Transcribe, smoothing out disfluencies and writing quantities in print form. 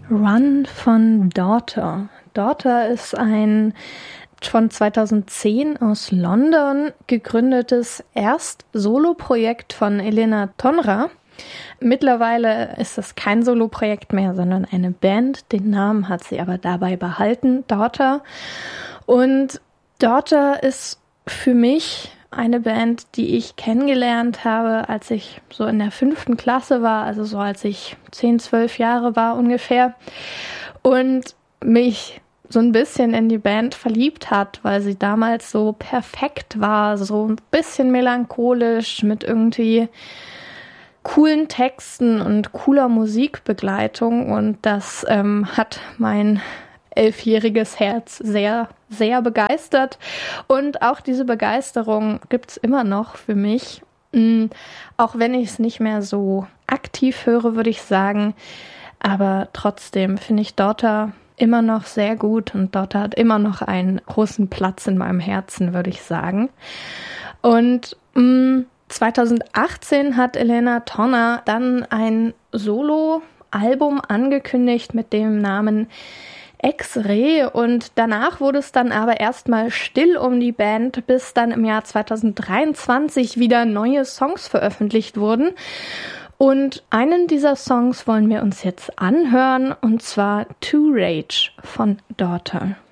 Run von Daughter. Daughter ist ein von 2010 aus London gegründetes Erst-Solo-Projekt von Elena Tonra. Mittlerweile ist es kein Solo-Projekt mehr, sondern eine Band. Den Namen hat sie aber dabei behalten, Daughter. Und Daughter ist für mich eine Band, die ich kennengelernt habe, als ich so in der 5. Klasse war, also so als ich 10, 12 Jahre war ungefähr. Und mich so ein bisschen in die Band verliebt hat, weil sie damals so perfekt war, so ein bisschen melancholisch mit irgendwie coolen Texten und cooler Musikbegleitung, und das hat mein 11-jähriges Herz sehr, sehr begeistert, und auch diese Begeisterung gibt's immer noch für mich, auch wenn ich es nicht mehr so aktiv höre, würde ich sagen, aber trotzdem finde ich Daughter immer noch sehr gut, und Daughter hat immer noch einen großen Platz in meinem Herzen, würde ich sagen. Und 2018 hat Elena Tonra dann ein Solo-Album angekündigt mit dem Namen X-Ray, und danach wurde es dann aber erstmal still um die Band, bis dann im Jahr 2023 wieder neue Songs veröffentlicht wurden. Und einen dieser Songs wollen wir uns jetzt anhören, und zwar To Rage von Daughter.